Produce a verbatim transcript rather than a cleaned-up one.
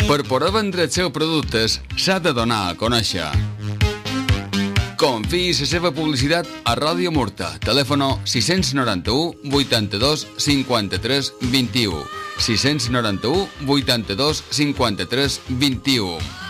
Per poder vendre els seus productes, s'ha de donar a conèixer. Confiï la seva publicitat a Ràdio Murta. Telèfon sis nou u, vuitanta-dos, cinquanta-tres, vint-i-u. sis nou u, vuitanta-dos, cinquanta-tres, vint-i-u.